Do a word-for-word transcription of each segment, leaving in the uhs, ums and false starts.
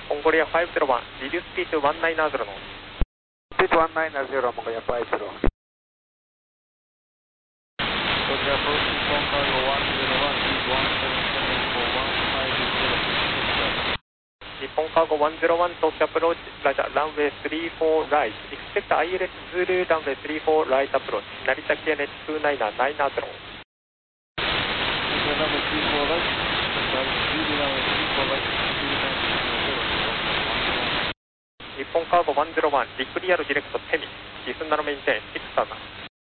Mongolia five zero one, reduce speed to one nine zero knots. Speed one nine zero, Mongolia five zero. Roger, approach Nippon Cargo one zero one, lead one seven seven for one five zero. Nippon Cargo one zero one, talk approach, Roger, runway three four right. Expect I L S Zulu, runway three four right approach. Narita K N H two nine nine zero. Roger, runway three four right. Zulu, runway three four right. two nine zero. Nippon Cargo one zero one, declear direct Temi. Listen and maintain six thousand.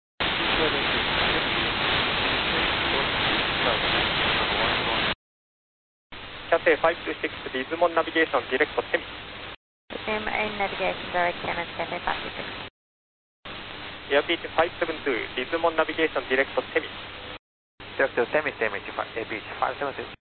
Cathay five two six, Lismon navigation direct Temi. Resume in navigation direct Temis, Cathay five two six. Airbridge five seven two, Lismon navigation direct Temi. Direct to Temis, Temis, Airbridge five seven two.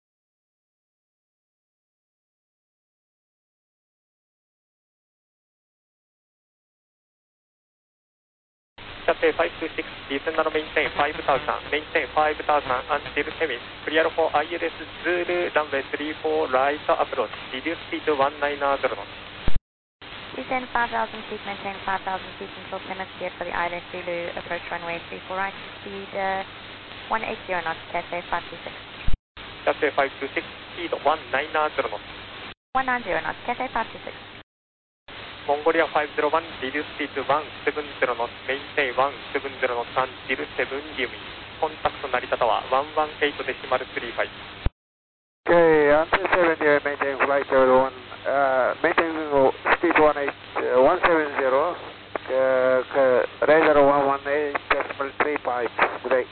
Cathay five two six, listen and maintain five thousand, maintain five thousand until Temis. Clear for I L S Zulu, runway three four right approach. Reduce speed to one nine zero knots. Descend five thousand feet, maintain five thousand feet until Temis, cleared for the I L S Zulu, approach runway three four right, speed uh, one eighty knots, Cathay five two six. Cathay five two six, speed one nine zero knots. one ninety knots, Cathay five two six. Mongolia five zero one, reduce speed to one seven zero knots, maintain one seven zero knots until seven D M E. Contact Narita Tower one one eight decimal three five. Okay, until seven D M E, maintain flight level one, uh, maintain speed one eight, uh, one seven zero, uh, radar one one eight decimal three five, great.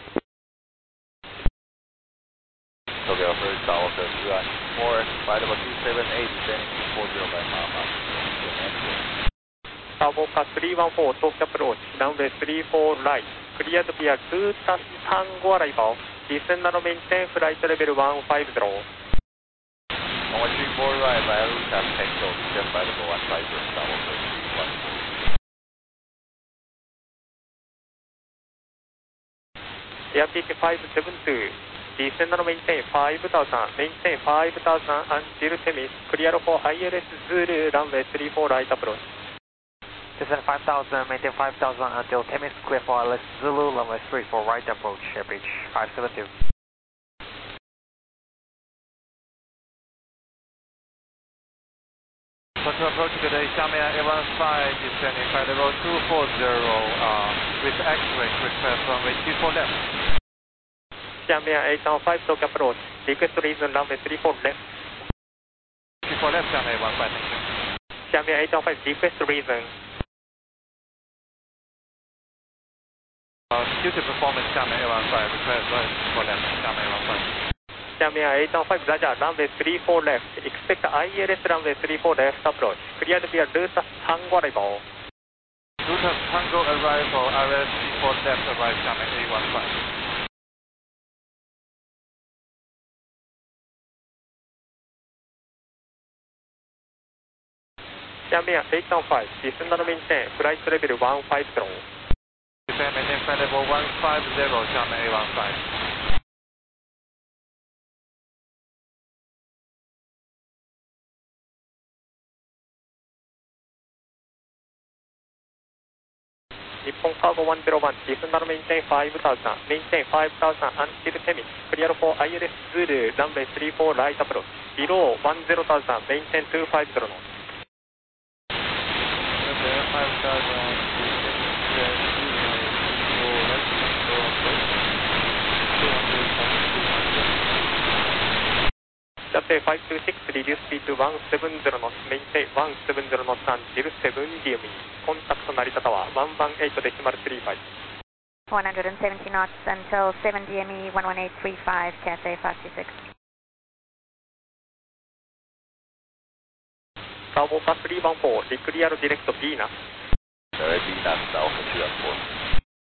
Okay, our first tower says two nine four, flight level two seven eight, descending to four zero by Mama. Turboca three one four, talk approach, runway three four right. Cleared via two Tango arrival. Descend and maintain flight level one five zero. Runway three four right, via route at Pekto, descend flight level one five zero, tower says three one four. Airbridge five seven two, descend and maintain five thousand, maintain five thousand until Temis. Clear for I L S Zulu, runway three four right approach. Descend five thousand, maintain five thousand until Temis, clear for I L S Zulu, runway three four right approach, Airbridge five seven two. To approach today, Xiamen eight one five, descending flight level two four zero, uh, with X-ray, request runway two four left. Xiamen eight one five, talk approach, request reason runway three four left. two four left, Xiamen eight one five, thank you. Xiamen eight one five, request reason. Uh, due to performance, Xiamen eight one five, request runway two four left, Xiamen eight one five. Xiamen eight one five, Roger, runway three four left. Expect I L S runway three four left approach. Cleared via Lutas Tango arrival. Lutas Tango arrival, I L S three four left, arrive Xiamen eight one five. Xiamen eight one five, descend and maintain flight level one five zero. Descend maintain flight level one five zero, Xiamen eight one five. Nippon Cargo one zero one, descend and maintain five thousand, maintain five thousand until Temis. Clear for I L S Zulu, runway three four right approach. Below one zero thousand, maintain two five zero knots. Okay, five thousand, Cathay five two six, reduce speed to one seven zero knots, maintain one seven zero knots until seven D M E. Contact Narita Tower one one eight decimal three five. one seventy knots until seven D M E one one eight three five, Cathay five two six. Turboca three one four, declear direct Venus. Direct Venus, Alpha two one four.